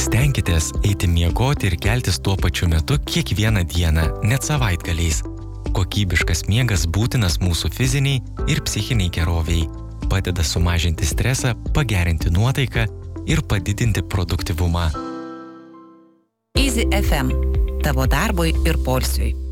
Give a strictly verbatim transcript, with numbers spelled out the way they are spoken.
Stenkitės eiti miegoti ir keltis tuo pačiu metu kiekvieną dieną, net savaitgaliais. Kokybiškas miegas būtinas mūsų fiziniai ir psichiniai geroviai. Padeda sumažinti stresą, pagerinti nuotaiką ir padidinti produktyvumą. Easy F M. Tavo darbui ir poilsiui.